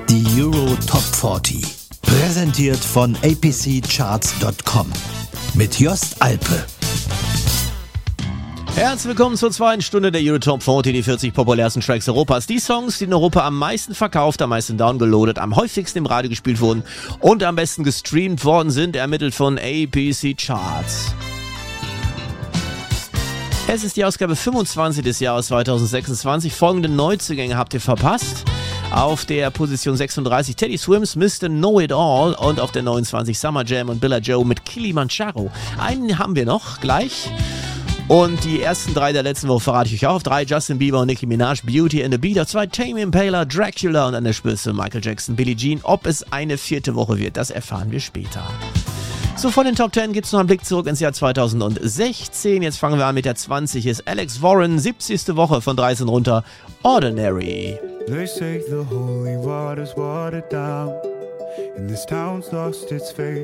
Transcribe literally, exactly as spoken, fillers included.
Die Euro Top vierzig. Präsentiert von a p c charts punkt com. Mit Jost Alpe. Herzlich willkommen zur zweiten Stunde der Euro Top vierzig, die vierzig populärsten Tracks Europas. Die Songs, die in Europa am meisten verkauft, am meisten downgeloadet, am häufigsten im Radio gespielt wurden und am besten gestreamt worden sind, ermittelt von A P C Charts. Es ist die Ausgabe fünfundzwanzig des Jahres zweitausendsechsundzwanzig. Folgende Neuzugänge habt ihr verpasst. Auf der Position sechsunddreißig Teddy Swims, Mister Know It All, und auf der neunundzwanzig Summer Jam und Billa Joe mit Kilimanjaro. Einen haben wir noch gleich. Und die ersten drei der letzten Woche verrate ich euch auch. Auf drei Justin Bieber und Nicki Minaj, Beauty and the Beat. Auf zwei Tame Impala, Dracula, und an der Spitze Michael Jackson, Billie Jean. Ob es eine vierte Woche wird, das erfahren wir später. So, von den Top zehn gibt es noch einen Blick zurück ins Jahr zweitausendsechzehn. Jetzt fangen wir an mit der zwanzig. Hier ist Alex Warren, siebzigste Woche von dreizehn runter. Ordinary. They say the holy water's watered down, and this town's lost its faith.